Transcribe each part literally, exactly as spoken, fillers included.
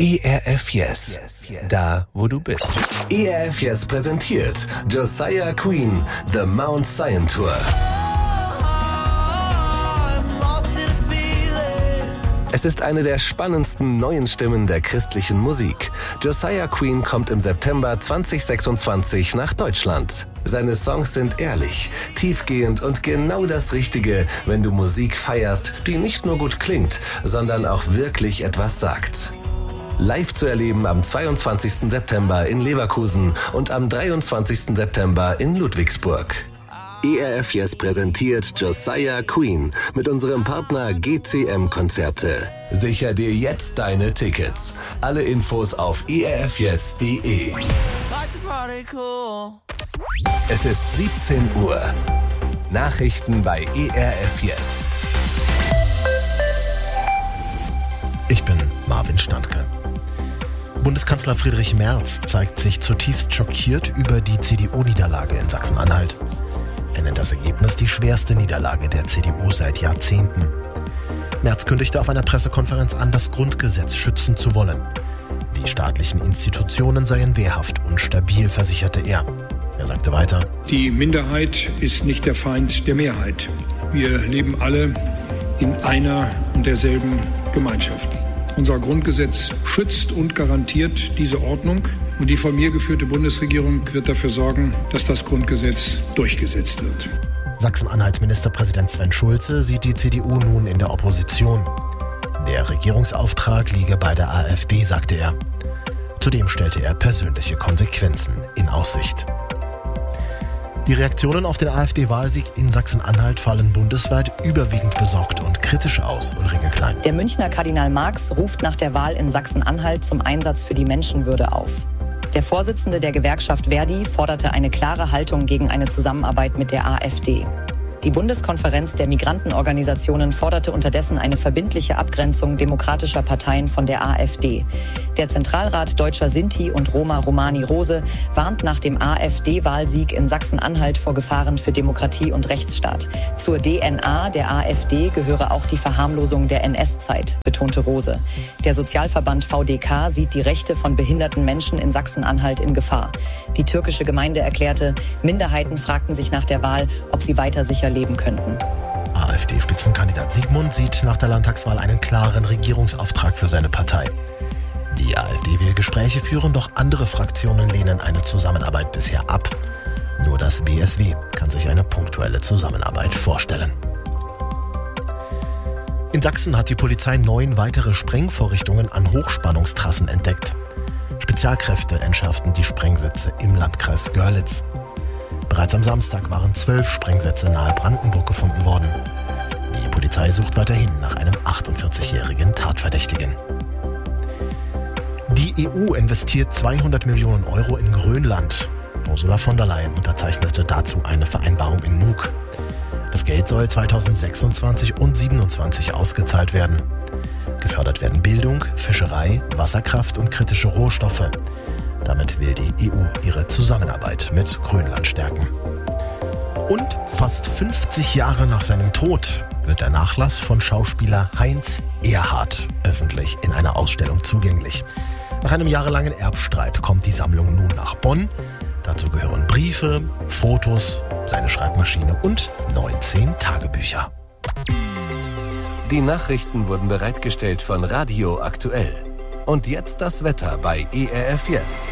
E R F Yes. Da, wo du bist. E R F Yes präsentiert Josiah Queen, The Mount Zion Tour. Es ist eine der spannendsten neuen Stimmen der christlichen Musik. Josiah Queen kommt im September zwanzig sechsundzwanzig nach Deutschland. Seine Songs sind ehrlich, tiefgehend und genau das Richtige, wenn du Musik feierst, die nicht nur gut klingt, sondern auch wirklich etwas sagt. Live zu erleben am zweiundzwanzigsten September in Leverkusen und am dreiundzwanzigsten September in Ludwigsburg. E R F Yes präsentiert Josiah Queen mit unserem Partner G C M Konzerte. Sicher dir jetzt deine Tickets. Alle Infos auf e r f yes punkt d e. Es ist siebzehn Uhr. Nachrichten bei E R F Yes. Ich bin Marvin Standke. Bundeskanzler Friedrich Merz zeigt sich zutiefst schockiert über die C D U-Niederlage in Sachsen-Anhalt. Er nennt das Ergebnis die schwerste Niederlage der C D U seit Jahrzehnten. Merz kündigte auf einer Pressekonferenz an, das Grundgesetz schützen zu wollen. Die staatlichen Institutionen seien wehrhaft und stabil, versicherte er. Er sagte weiter: Die Minderheit ist nicht der Feind der Mehrheit. Wir leben alle in einer und derselben Gemeinschaft. Unser Grundgesetz schützt und garantiert diese Ordnung. Und die von mir geführte Bundesregierung wird dafür sorgen, dass das Grundgesetz durchgesetzt wird. Sachsen-Anhalts Ministerpräsident Sven Schulze sieht die C D U nun in der Opposition. Der Regierungsauftrag liege bei der AfD, sagte er. Zudem stellte er persönliche Konsequenzen in Aussicht. Die Reaktionen auf den AfD-Wahlsieg in Sachsen-Anhalt fallen bundesweit überwiegend besorgt und kritisch aus, Ulrike Klein. Der Münchner Kardinal Marx ruft nach der Wahl in Sachsen-Anhalt zum Einsatz für die Menschenwürde auf. Der Vorsitzende der Gewerkschaft Verdi forderte eine klare Haltung gegen eine Zusammenarbeit mit der AfD. Die Bundeskonferenz der Migrantenorganisationen forderte unterdessen eine verbindliche Abgrenzung demokratischer Parteien von der AfD. Der Zentralrat Deutscher Sinti und Roma Romani Rose warnt nach dem AfD-Wahlsieg in Sachsen-Anhalt vor Gefahren für Demokratie und Rechtsstaat. Zur D N A der AfD gehöre auch die Verharmlosung der N S-Zeit, betonte Rose. Der Sozialverband V D K sieht die Rechte von behinderten Menschen in Sachsen-Anhalt in Gefahr. Die türkische Gemeinde erklärte, Minderheiten fragten sich nach der Wahl, ob sie weiter sicher leben könnten. AfD-Spitzenkandidat Siegmund sieht nach der Landtagswahl einen klaren Regierungsauftrag für seine Partei. Die AfD will Gespräche führen, doch andere Fraktionen lehnen eine Zusammenarbeit bisher ab. Nur das B S W kann sich eine punktuelle Zusammenarbeit vorstellen. In Sachsen hat die Polizei neun weitere Sprengvorrichtungen an Hochspannungstrassen entdeckt. Spezialkräfte entschärften die Sprengsitze im Landkreis Görlitz. Bereits am Samstag waren zwölf Sprengsätze nahe Brandenburg gefunden worden. Die Polizei sucht weiterhin nach einem achtundvierzigjährigen Tatverdächtigen. Die E U investiert zweihundert Millionen Euro in Grönland. Ursula von der Leyen unterzeichnete dazu eine Vereinbarung in Nuuk. Das Geld soll zweitausendsechsundzwanzig und zweitausendsiebenundzwanzig ausgezahlt werden. Gefördert werden Bildung, Fischerei, Wasserkraft und kritische Rohstoffe. Damit will die E U ihre Zusammenarbeit mit Grönland stärken. Und fast fünfzig Jahre nach seinem Tod wird der Nachlass von Schauspieler Heinz Erhardt öffentlich in einer Ausstellung zugänglich. Nach einem jahrelangen Erbstreit kommt die Sammlung nun nach Bonn. Dazu gehören Briefe, Fotos, seine Schreibmaschine und neunzehn Tagebücher. Die Nachrichten wurden bereitgestellt von Radio Aktuell. Und jetzt das Wetter bei E R F Yes.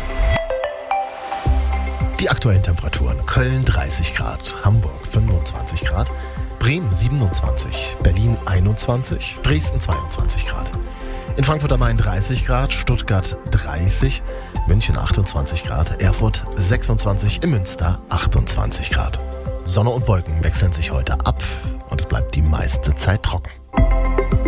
Die aktuellen Temperaturen: Köln dreißig Grad, Hamburg fünfundzwanzig Grad, Bremen siebenundzwanzig, Berlin einundzwanzig, Dresden zweiundzwanzig Grad. In Frankfurt am Main dreißig Grad, Stuttgart dreißig, München achtundzwanzig Grad, Erfurt sechsundzwanzig, in Münster achtundzwanzig Grad. Sonne und Wolken wechseln sich heute ab und es bleibt die meiste Zeit trocken.